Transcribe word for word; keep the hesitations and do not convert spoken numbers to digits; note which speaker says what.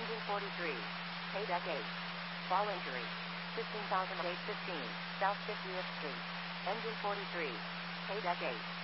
Speaker 1: Engine forty-three. Paydeck eight. Fall injury. fifteen thousand eight hundred fifteen. South fiftieth Street. Engine forty-three. Paydeck eight.